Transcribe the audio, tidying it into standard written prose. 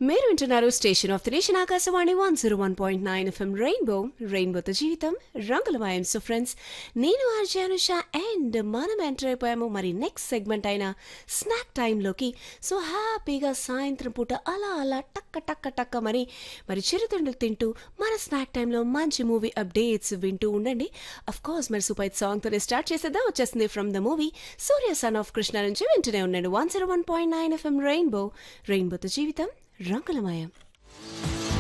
మీరు వింటున్నారు station of the nation Akashvani 101.9 FM రెయిన్బోతో జీవితం రంగులమయం. సో ఫ్రెండ్స్, నేను ఆర్జే అనుష అండ్ మనం ఎంటర్ అయిపోయాము మరి నెక్స్ట్ సెగ్మెంట్ అయిన స్నాక్ టైంలోకి. సో హ్యాపీగా సాయంత్రం పూట అలా అలా టక్క టక్క టక్క మరి చిరుతిండులు తింటూ మన స్నాక్ టైంలో మంచి మూవీ అప్డేట్స్ వింటూ ఉండండి. అఫ్ కోర్స్ మరి సూపర్ సాంగ్తోనే స్టార్ట్ చేసేద్దాం. వచ్చేసింది from the movie Surya son of Krishna నుంచి. వింటూనే ఉండండి 101.9 ఎఫ్ఎం రెయిన్బోతో జీవితం రంగులమయం.